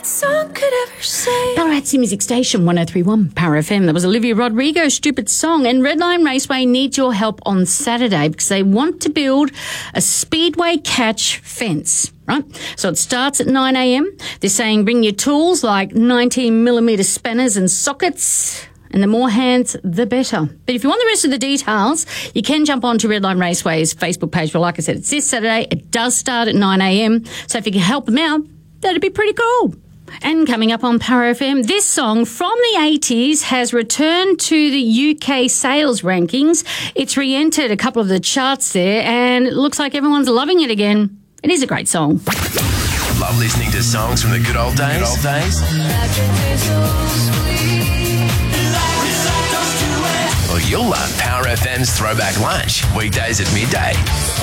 song could ever say. Ballarat's Music Station 1031 Power FM. That was Olivia Rodrigo, Stupid Song. And Redline Raceway needs your help on Saturday because they want to build a speedway catch fence. Right? So it starts at 9 a.m. They're saying bring your tools like 19mm spanners and sockets. And the more hands, the better. But if you want the rest of the details, you can jump on to Redline Raceway's Facebook page. But like I said, it's this Saturday. It does start at 9 a.m. So if you can help them out, that'd be pretty cool. And coming up on Power FM, this song from the 80s has returned to the UK sales rankings. It's re-entered a couple of the charts there, and it looks like everyone's loving it again. It is a great song. Love listening to songs from the good old days? Well, you'll love Power FM's Throwback Lunch, weekdays at midday.